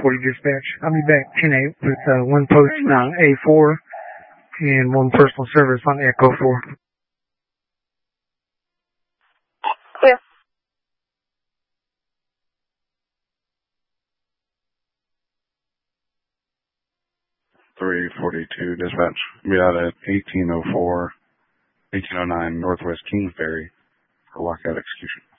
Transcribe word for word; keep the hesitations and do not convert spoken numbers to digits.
forty dispatch. I'll be back ten eight with uh, one post on A four and one personal service on Echo four. Clear. three forty-two dispatch. Be out at eighteen oh four, eighteen oh nine Northwest Kingsbury for lockout execution.